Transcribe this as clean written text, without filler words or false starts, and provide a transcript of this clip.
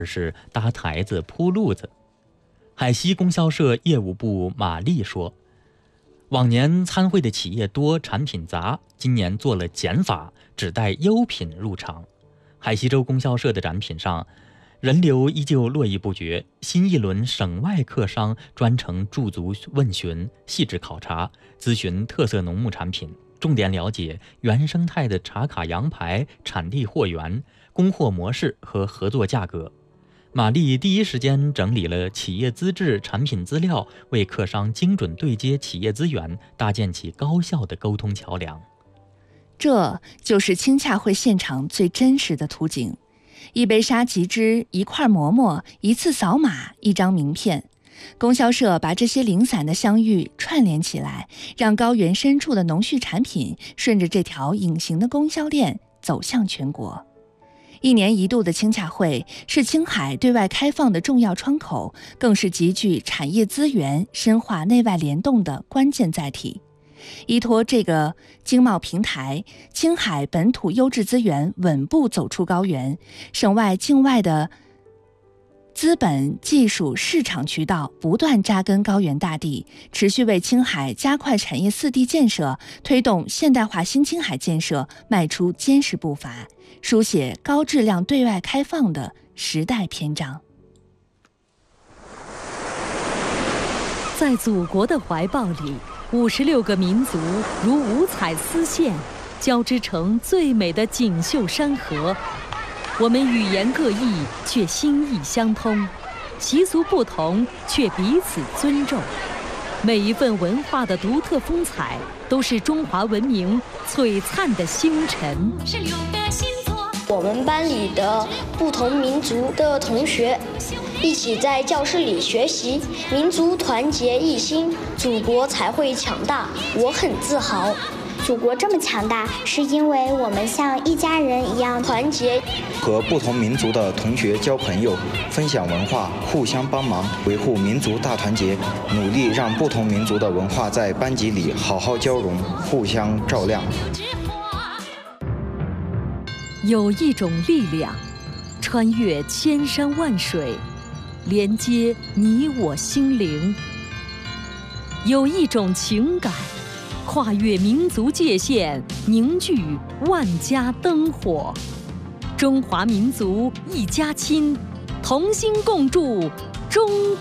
而是搭台子铺路子。海西供销社业务部马丽说，往年参会的企业多，产品杂，今年做了减法，只带优品入场。海西州供销社的展品上，人流依旧络绎不绝，新一轮省外客商专程驻足问询，细致考察，咨询特色农牧产品，重点了解原生态的茶卡羊排产地货源、供货模式和合作价格。马丽第一时间整理了企业资质、产品资料，为客商精准对接企业资源，搭建起高效的沟通桥梁。 这就是青洽会现场最真实的图景：一杯沙棘汁，一块馍馍，一次扫码，一张名片。供销社把这些零散的相遇串联起来，让高原深处的农畜产品顺着这条隐形的供销链走向全国。一年一度的青洽会是青海对外开放的重要窗口，更是集聚产业资源、深化内外联动的关键载体。依托这个经贸平台，青海本土优质资源稳步走出高原，省外境外的资本、技术、市场渠道不断扎根高原大地，持续为青海加快产业四地建设、推动现代化新青海建设迈出坚实步伐，书写高质量对外开放的时代篇章。 在祖国的怀抱里，56个民族如五彩丝线，交织成最美的锦绣山河。我们语言各异，却心意相通；习俗不同，却彼此尊重。每一份文化的独特风采，都是中华文明璀璨的星辰。 我们班里的不同民族的同学一起在教室里学习，民族团结一心，祖国才会强大。我很自豪。 祖国这么强大，是因为我们像一家人一样团结。 和不同民族的同学交朋友，分享文化，互相帮忙，维护民族大团结，努力让不同民族的文化在班级里好好交融，互相照亮。 有一种力量，穿越千山万水，连接你我心灵；有一种情感，跨越民族界限，凝聚万家灯火。中华民族一家亲，同心共筑中